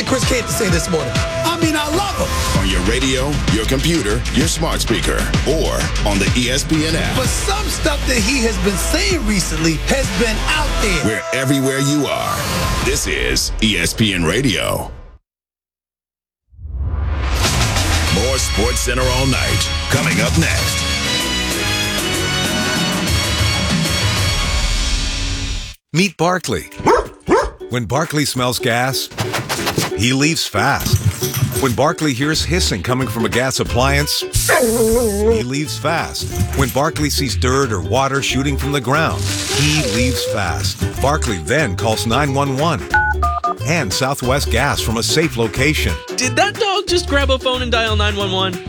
Chris Canty say this morning? I mean, I love him. On your radio, your computer, your smart speaker, or on the ESPN app. But some stuff that he has been saying recently has been out there. We're everywhere you are. This is ESPN Radio. More Sports Center all night. Coming up next. Meet Barkley. When Barkley smells gas, he leaves fast. When Barkley hears hissing coming from a gas appliance, he leaves fast. When Barkley sees dirt or water shooting from the ground, he leaves fast. Barkley then calls 911 and Southwest Gas from a safe location. Did that dog just grab a phone and dial 911?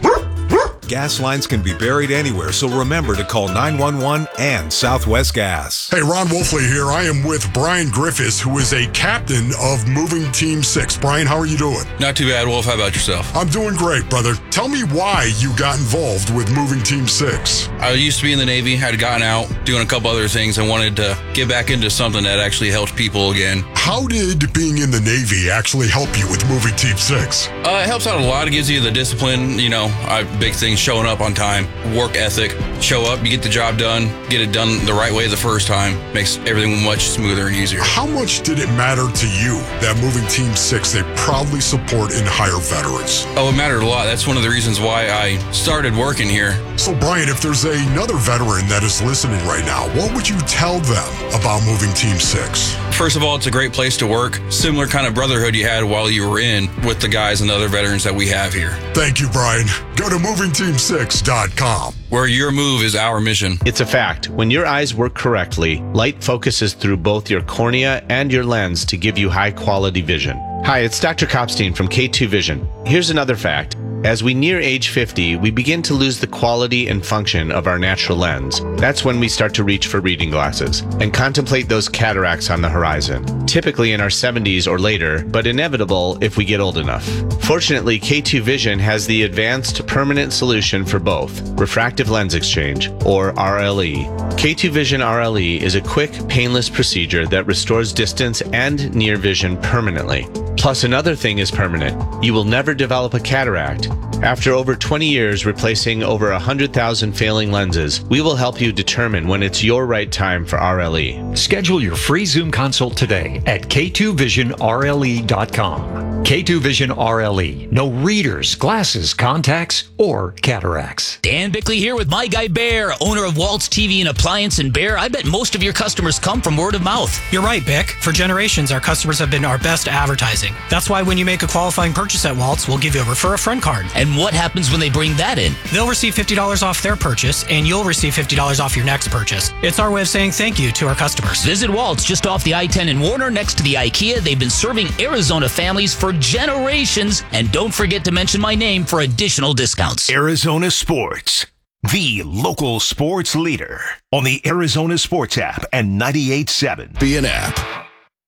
Gas lines can be buried anywhere, so remember to call 911 and Southwest Gas. Hey, Ron Wolfley here. I am with Brian Griffiths, who is a captain of Moving Team 6. Brian, how are you doing? Not too bad, Wolf. How about yourself? I'm doing great, brother. Tell me why you got involved with Moving Team 6. I used to be in the Navy, had gotten out, doing a couple other things, and wanted to get back into something that actually helped people again. How did being in the Navy actually help you with Moving Team 6? It helps out a lot. It gives you the discipline, big things, showing up on time, work ethic, show up, you get the job done, get it done the right way the first time, makes everything much smoother and easier. How much did it matter to you that Moving Team 6, they proudly support and hire veterans? Oh, it mattered a lot. That's one of the reasons why I started working here. So, Brian, if there's another veteran that is listening right now, what would you tell them about Moving Team 6? First of all, it's a great place to work. Similar kind of brotherhood you had while you were in with the guys and the other veterans that we have here. Thank you, Brian. Go to movingteam6.com. Where your move is our mission. It's a fact. When your eyes work correctly, light focuses through both your cornea and your lens to give you high-quality vision. Hi, it's Dr. Kopstein from K2 Vision. Here's another fact. As we near age 50, we begin to lose the quality and function of our natural lens. That's when we start to reach for reading glasses and contemplate those cataracts on the horizon. Typically in our 70s or later, but inevitable if we get old enough. Fortunately, K2 Vision has the advanced permanent solution for both, refractive lens exchange, or RLE. K2 Vision RLE is a quick, painless procedure that restores distance and near vision permanently. Plus, another thing is permanent. You will never develop a cataract. After over 20 years replacing over 100,000 failing lenses, we will help you determine when it's your right time for RLE. Schedule your free Zoom consult today at k2visionrle.com. K2 Vision RLE. No readers, glasses, contacts, or cataracts. Dan Bickley here with my guy Bear, owner of Waltz TV and Appliance. And Bear, I bet most of your customers come from word of mouth. You're right, Bick. For generations, our customers have been our best advertising. That's why when you make a qualifying purchase at Waltz, we'll give you a Refer a Friend card. And what happens when they bring that in? They'll receive $50 off their purchase, and you'll receive $50 off your next purchase. It's our way of saying thank you to our customers. Visit Waltz just off the I-10 in Warner next to the IKEA. They've been serving Arizona families for generations. And don't forget to mention my name for additional discounts. Arizona Sports, the local sports leader on the Arizona Sports app and 98.7 BN app.